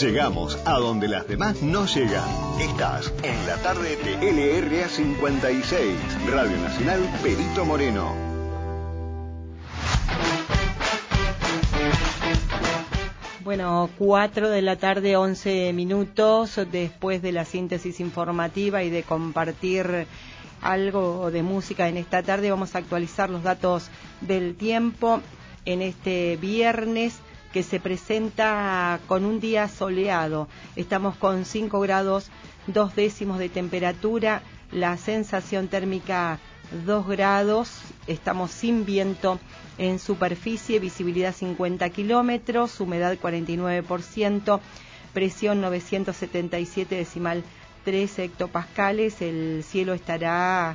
Llegamos a donde las demás no llegan. Estás en la tarde de LRA 56, Radio Nacional Perito Moreno. Bueno, 4 de la tarde, 11 minutos, después de la síntesis informativa y de compartir algo de música en esta tarde, vamos a actualizar los datos del tiempo en este viernes, que se presenta con un día soleado. Estamos con 5 grados 2 décimos de temperatura, la sensación térmica 2 grados, estamos sin viento en superficie, visibilidad 50 kilómetros, humedad 49%, presión 977,3 hectopascales. El cielo estará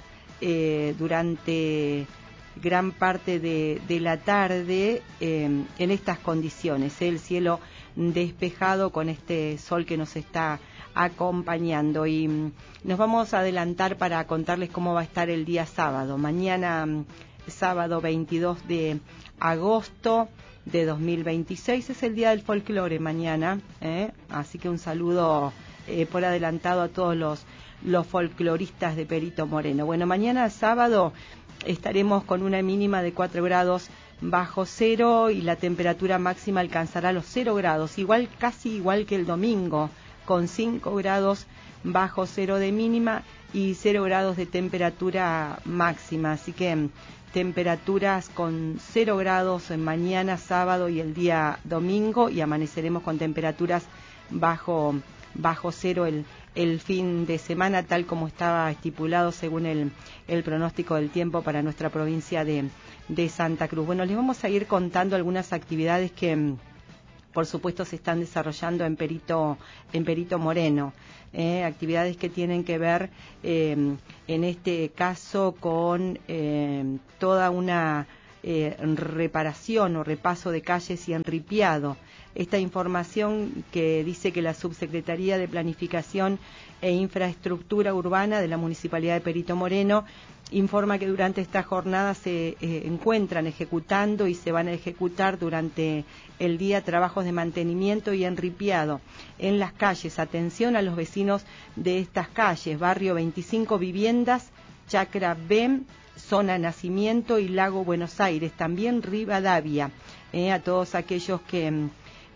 durante gran parte de la tarde en estas condiciones, el cielo despejado con este sol que nos está acompañando, y nos vamos a adelantar para contarles cómo va a estar el día sábado. Mañana sábado 22 de agosto de 2026 es el día del folclore mañana, así que un saludo por adelantado a todos los folcloristas de Perito Moreno. Bueno, mañana sábado estaremos con una mínima de 4 grados bajo cero y la temperatura máxima alcanzará los 0 grados, casi igual que el domingo, con 5 grados bajo cero de mínima y 0 grados de temperatura máxima. Así que temperaturas con 0 grados en mañana sábado y el día domingo, y amaneceremos con temperaturas bajo cero el fin de semana, tal como estaba estipulado según el pronóstico del tiempo para nuestra provincia de Santa Cruz. Bueno, les vamos a ir contando algunas actividades que por supuesto se están desarrollando en Perito Moreno, actividades que tienen que ver en este caso con toda una reparación o repaso de calles y enripiado. Esta información que dice que la Subsecretaría de Planificación e Infraestructura Urbana de la Municipalidad de Perito Moreno informa que durante esta jornada se encuentran ejecutando y se van a ejecutar durante el día trabajos de mantenimiento y enripiado en las calles. Atención a los vecinos de estas calles: Barrio 25 Viviendas, Chacra B, Zona Nacimiento y Lago Buenos Aires, también Rivadavia, a todos aquellos que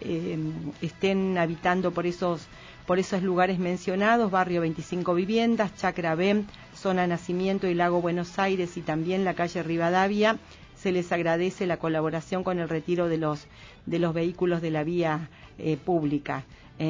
estén habitando por esos lugares mencionados: Barrio 25 Viviendas, Chacra B, Zona Nacimiento y Lago Buenos Aires, y también la calle Rivadavia. Se les agradece la colaboración con el retiro de los vehículos de la vía pública.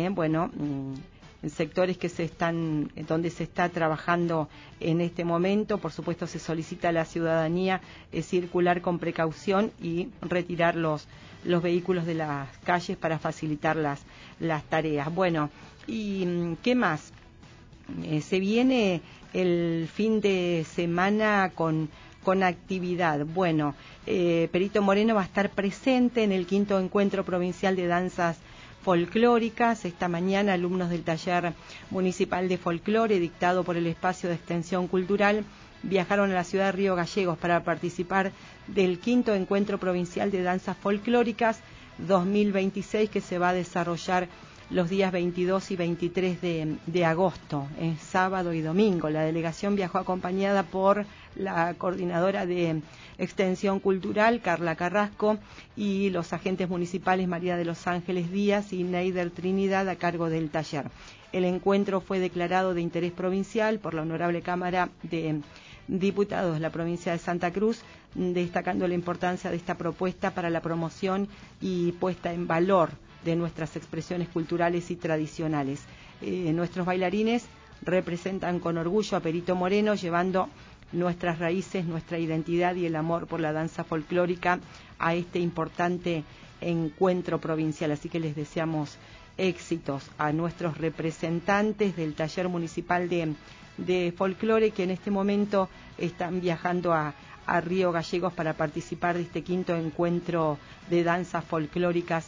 Sectores donde se está trabajando en este momento. Por supuesto, se solicita a la ciudadanía circular con precaución y retirar los vehículos de las calles para facilitar las tareas. Bueno, ¿y qué más? Se viene el fin de semana con actividad. Bueno, Perito Moreno va a estar presente en el 5º Encuentro Provincial de Danzas Folclóricas. Esta mañana, alumnos del Taller Municipal de Folclore, dictado por el Espacio de Extensión Cultural, viajaron a la ciudad de Río Gallegos para participar del 5º Encuentro Provincial de Danzas Folclóricas 2026, que se va a desarrollar los días 22 y 23 de agosto, sábado y domingo. La delegación viajó acompañada por la coordinadora de Extensión Cultural, Carla Carrasco, y los agentes municipales María de los Ángeles Díaz y Neider Trinidad, a cargo del taller. El encuentro fue declarado de interés provincial por la Honorable Cámara de Diputados de la provincia de Santa Cruz, destacando la importancia de esta propuesta para la promoción y puesta en valor de nuestras expresiones culturales y tradicionales. Nuestros bailarines representan con orgullo a Perito Moreno, llevando nuestras raíces, nuestra identidad y el amor por la danza folclórica a este importante encuentro provincial. Así que les deseamos éxitos a nuestros representantes del Taller Municipal de Folclore, que en este momento están viajando a Río Gallegos para participar de este 5º Encuentro de Danzas Folclóricas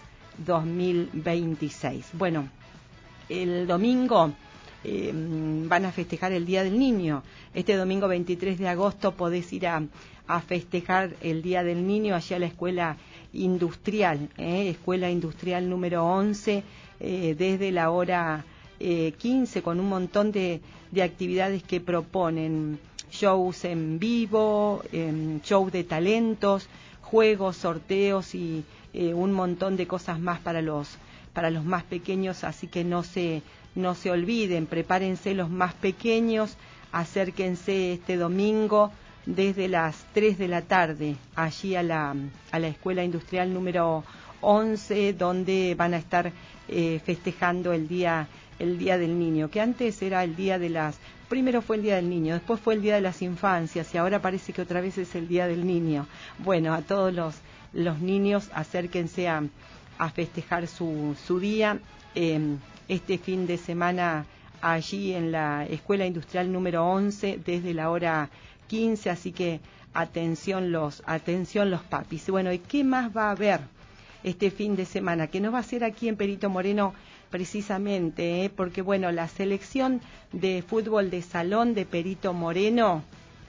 2026. Bueno, el domingo van a festejar el Día del Niño. Este domingo 23 de agosto podés ir a festejar el Día del Niño allá a la Escuela Industrial, Escuela Industrial número 11, desde la hora 15 con un montón de actividades que proponen, shows en vivo, shows de talentos, juegos, sorteos y un montón de cosas más para los más pequeños, así que no se olviden, prepárense los más pequeños, acérquense este domingo desde las 3 de la tarde allí a la Escuela Industrial número 11, donde van a estar festejando el día del niño, que antes era el día de primero fue el día del niño, después fue el día de las infancias y ahora parece que otra vez es el día del niño. Bueno, a todos los niños acérquense a festejar su día este fin de semana allí en la Escuela Industrial número 11 desde la hora 15, así que atención los papis. Bueno, ¿y qué más va a haber este fin de semana? ¿Qué nos va a hacer aquí en Perito Moreno precisamente? Porque bueno, la selección de fútbol de salón de Perito Moreno,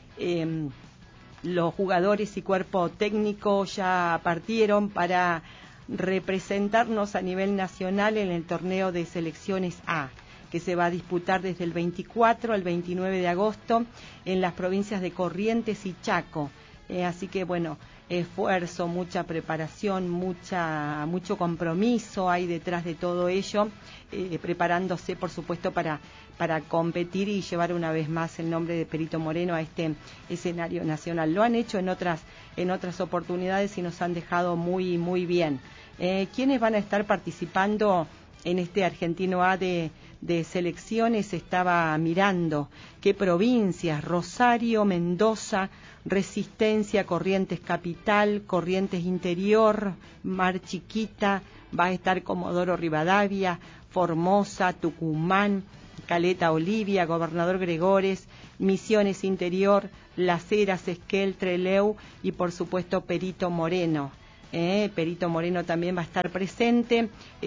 los jugadores y cuerpo técnico ya partieron para representarnos a nivel nacional en el torneo de selecciones A, que se va a disputar desde el 24 al 29 de agosto en las provincias de Corrientes y Chaco. Así que bueno, esfuerzo, mucha preparación, mucho compromiso hay detrás de todo ello, preparándose por supuesto para competir y llevar una vez más el nombre de Perito Moreno a este escenario nacional. Lo han hecho en otras oportunidades y nos han dejado muy bien. ¿Quiénes van a estar participando en este Argentino A de selecciones? Estaba mirando qué provincias: Rosario, Mendoza, Resistencia, Corrientes Capital, Corrientes Interior, Mar Chiquita, va a estar Comodoro Rivadavia, Formosa, Tucumán, Caleta Olivia, Gobernador Gregores, Misiones Interior, Las Heras, Esquel, Trelew y por supuesto Perito Moreno. Perito Moreno también va a estar presente.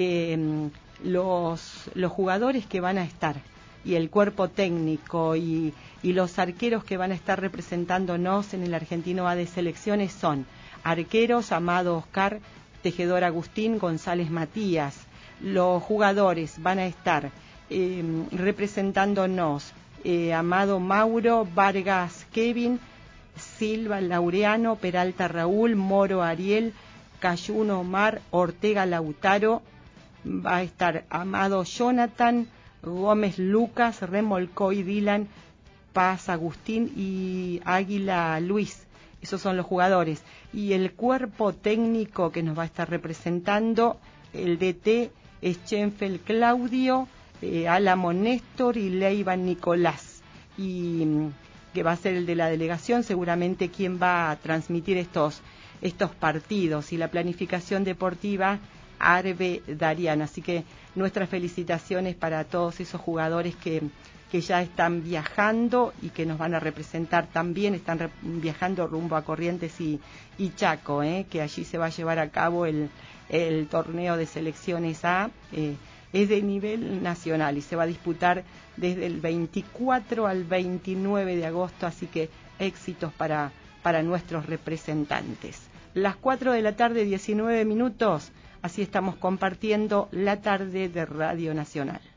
Los jugadores que van a estar y el cuerpo técnico y los arqueros que van a estar representándonos en el Argentino A de selecciones son arqueros: Amado Oscar, Tejedor Agustín, González Matías. Los jugadores van a estar representándonos Amado Mauro, Vargas Kevin, Silva Laureano, Peralta Raúl, Moro Ariel, Cayuno Omar, Ortega Lautaro. Va a estar Amado Jonathan, Gómez Lucas, Remolcoy Dylan, Paz Agustín y Águila Luis. Esos son los jugadores. Y el cuerpo técnico que nos va a estar representando, el DT es Schenfeld Claudio, Álamo Néstor y Leivan Nicolás. Y que va a ser el de la delegación, seguramente quien va a transmitir estos partidos, y la planificación deportiva Arbe Darian. Así que nuestras felicitaciones para todos esos jugadores que ya están viajando y que nos van a representar también. Están viajando rumbo a Corrientes y Chaco, que allí se va a llevar a cabo el torneo de selecciones A. Es de nivel nacional y se va a disputar desde el 24 al 29 de agosto, así que éxitos para nuestros representantes. Las 4 de la tarde, 19 minutos, así estamos compartiendo la tarde de Radio Nacional.